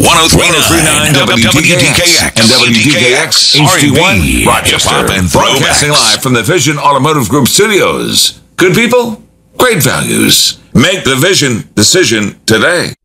103.9 WDKX and WDKX HD1 Rochester. Broadcasting live from the Vision Automotive Group studios. Good people, great values. Make the Vision decision today.